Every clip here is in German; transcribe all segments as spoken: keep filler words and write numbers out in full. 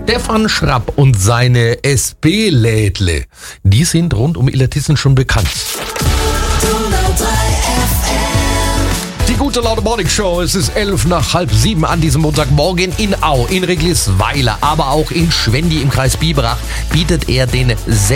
Stefan Schrapp und seine S B-Lädle, die sind rund um Illertissen schon bekannt. Die gute Laune Morning Show, es ist elf nach halb sieben an diesem Montagmorgen in Au, in Reglisweiler, aber auch in Schwendi im Kreis Biberach bietet er den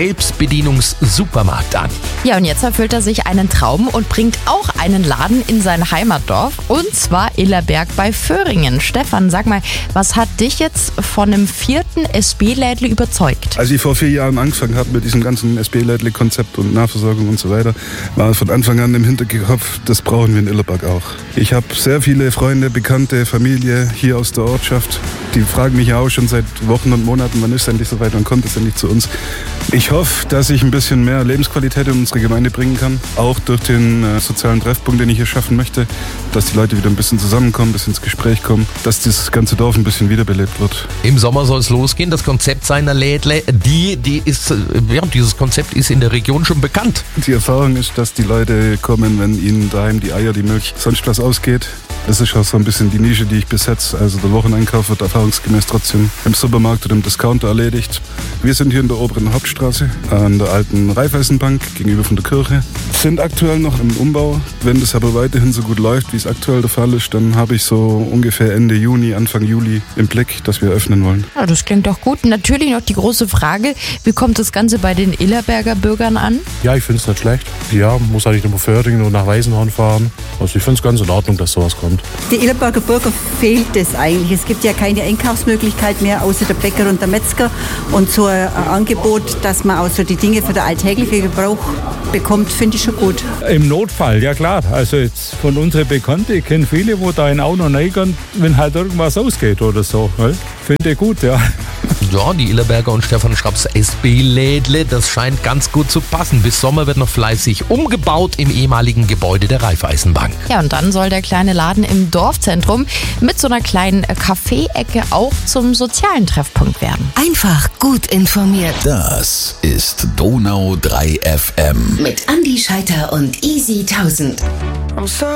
Selbstbedienungssupermarkt an. Ja, und jetzt erfüllt er sich einen Traum und bringt auch einen Laden in sein Heimatdorf, und zwar Illerberg bei Föhringen. Stefan, sag mal, was hat dich jetzt von einem vierten S B-Lädle überzeugt? Als ich vor vier Jahren angefangen habe mit diesem ganzen S B-Lädle-Konzept und Nahversorgung und so weiter, war von Anfang an im Hinterkopf, das brauchen wir in Illerberg auch. Ich habe sehr viele Freunde, Bekannte, Familie hier aus der Ortschaft. Die fragen mich ja auch schon seit Wochen und Monaten, wann ist es endlich soweit, wann kommt es endlich zu uns. Ich hoffe, dass ich ein bisschen mehr Lebensqualität in unsere Gemeinde bringen kann, auch durch den äh, sozialen Treffpunkt, den ich hier schaffen möchte, dass die Leute wieder ein bisschen zusammenkommen, ein bisschen ins Gespräch kommen, dass das ganze Dorf ein bisschen wiederbelebt wird. Im Sommer soll es losgehen, das Konzept seiner Lädle, die, die ist, ja, dieses Konzept ist in der Region schon bekannt. Die Erfahrung ist, dass die Leute kommen, wenn ihnen daheim die Eier, die Milch, sonst was ausgeht. Das ist auch so ein bisschen die Nische, die ich besetze. Also der Wocheneinkauf wird erfahrungsgemäß trotzdem im Supermarkt oder im Discounter erledigt. Wir sind hier in der oberen Hauptstraße an der alten Raiffeisenbank gegenüber von der Kirche. Sind aktuell noch im Umbau. Wenn das aber weiterhin so gut läuft, wie es aktuell der Fall ist, dann habe ich so ungefähr Ende Juni, Anfang Juli im Blick, dass wir öffnen wollen. Ja, das klingt doch gut. Natürlich noch die große Frage, wie kommt das Ganze bei den Illerberger Bürgern an? Ja, ich finde es nicht schlecht. Ja, muss halt nicht nur nach Föhringen und nach Weißenhorn fahren. Also ich finde es ganz in Ordnung, dass sowas kommt. Die Illerberger Bürger fehlt es eigentlich. Es gibt ja keine Einkaufsmöglichkeit mehr, außer der Bäcker und der Metzger. Und so ein Angebot, dass man auch so die Dinge für den alltäglichen Gebrauch bekommt, finde ich schon gut. Im Notfall, ja klar. Also jetzt von unseren Bekannten, ich kenne viele, wo da ein Auto reingehen, wenn halt irgendwas ausgeht oder so. Finde ich gut, ja. Ja, die Illerberger und Stefan Schrapps S B-Lädle, das scheint ganz gut zu passen. Bis Sommer wird noch fleißig umgebaut im ehemaligen Gebäude der Raiffeisenbank. Ja, und dann soll der kleine Laden im Dorfzentrum mit so einer kleinen Kaffee-Ecke auch zum sozialen Treffpunkt werden. Einfach gut informiert. Das ist Donau drei F M. Mit Andi Scheiter und Easy tausend.